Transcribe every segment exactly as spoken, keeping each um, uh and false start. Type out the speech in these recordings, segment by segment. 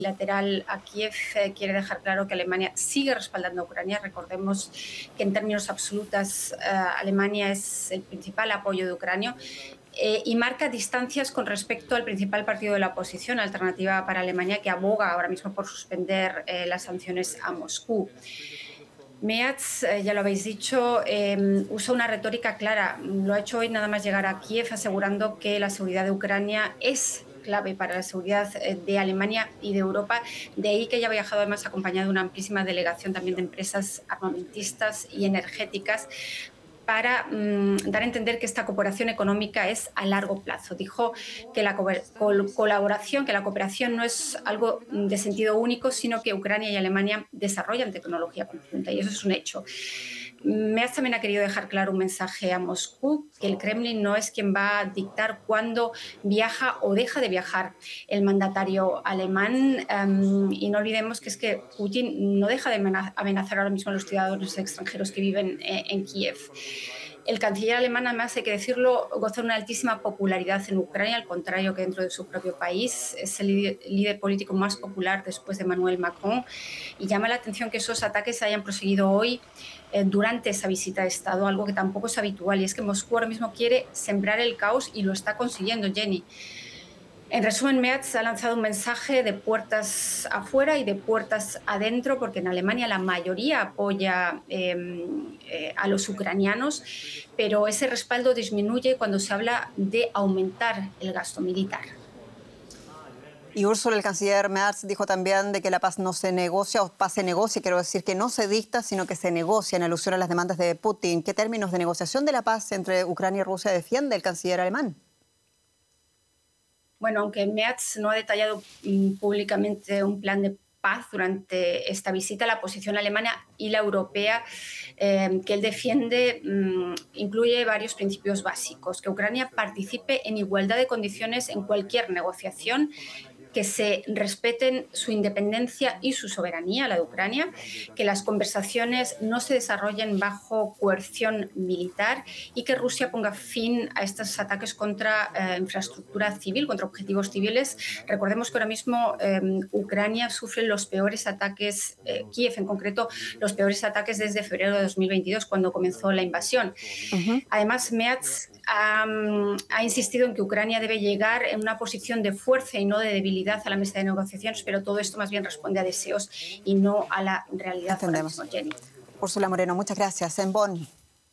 bilateral a Kiev eh, quiere dejar claro que Alemania sigue respaldando a Ucrania. Recordemos que en términos absolutos eh, Alemania es el principal apoyo de Ucrania eh, y marca distancias con respecto al principal partido de la oposición, Alternativa para Alemania, que aboga ahora mismo por suspender eh, las sanciones a Moscú. Meaz, eh, ya lo habéis dicho, eh, usa una retórica clara. Lo ha hecho hoy nada más llegar a Kiev, asegurando que la seguridad de Ucrania es clave para la seguridad de Alemania y de Europa. De ahí que haya viajado además acompañado de una amplísima delegación también de empresas armamentistas y energéticas para mmm, dar a entender que esta cooperación económica es a largo plazo. Dijo que la co col colaboración, que la cooperación no es algo de sentido único, sino que Ucrania y Alemania desarrollan tecnología conjunta, y eso es un hecho. Meaz también ha querido dejar claro un mensaje a Moscú, que el Kremlin no es quien va a dictar cuándo viaja o deja de viajar el mandatario alemán. Um, y no olvidemos que es que Putin no deja de amenazar ahora mismo a los ciudadanos extranjeros que viven eh, en Kiev. El canciller alemán, además, hay que decirlo, goza de una altísima popularidad en Ucrania, al contrario que dentro de su propio país. Es el líder, líder político más popular después de Emmanuel Macron. Y llama la atención que esos ataques se hayan proseguido hoy eh, durante esa visita de Estado, algo que tampoco es habitual. Y es que Moscú ahora mismo quiere sembrar el caos y lo está consiguiendo, Jenny. En resumen, Meaz ha lanzado un mensaje de puertas afuera y de puertas adentro, porque en Alemania la mayoría apoya eh, eh, a los ucranianos, pero ese respaldo disminuye cuando se habla de aumentar el gasto militar. Y Ursula, el canciller Meaz, dijo también de que la paz no se negocia, o paz se negocia, quiero decir que no se dicta, sino que se negocia, en alusión a las demandas de Putin. ¿Qué términos de negociación de la paz entre Ucrania y Rusia defiende el canciller alemán? Bueno, aunque Meaz no ha detallado mm, públicamente un plan de paz durante esta visita, la posición alemana y la europea eh, que él defiende mmm, incluye varios principios básicos: que Ucrania participe en igualdad de condiciones en cualquier negociación, que se respeten su independencia y su soberanía, la de Ucrania, que las conversaciones no se desarrollen bajo coerción militar y que Rusia ponga fin a estos ataques contra eh, infraestructura civil, contra objetivos civiles. Recordemos que ahora mismo eh, Ucrania sufre los peores ataques, eh, Kiev en concreto, los peores ataques desde febrero de dos mil veintidós, cuando comenzó la invasión. Uh-huh. Además, Meaz ha, ha insistido en que Ucrania debe llegar en una posición de fuerza y no de debilidad a la mesa de negociaciones, pero todo esto más bien responde a deseos y no a la realidad. Entendemos. Ahora mismo, Jenny. Úrsula Moreno, muchas gracias. En Bonn.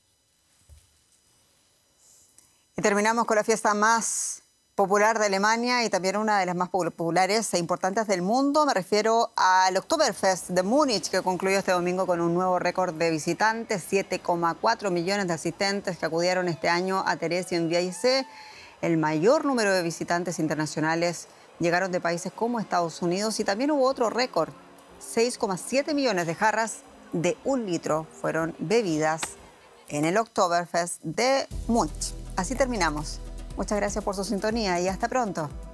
Y terminamos con la fiesta más popular de Alemania y también una de las más populares e importantes del mundo. Me refiero al Oktoberfest de Múnich, que concluyó este domingo con un nuevo récord de visitantes, siete coma cuatro millones de asistentes que acudieron este año a Theresienwiese. El mayor número de visitantes internacionales llegaron de países como Estados Unidos, y también hubo otro récord. seis coma siete millones de jarras de un litro fueron bebidas en el Oktoberfest de Múnich. Así terminamos. Muchas gracias por su sintonía y hasta pronto.